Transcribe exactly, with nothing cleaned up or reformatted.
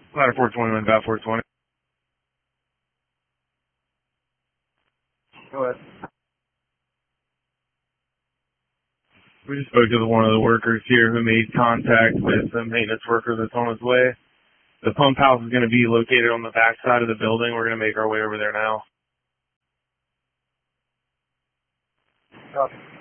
Ladder four twenty-one, dot four twenty. Go ahead. We just spoke to one of the workers here who made contact with the maintenance worker that's on his way. The pump house is going to be located on the back side of the building. We're going to make our way over there now. Copy.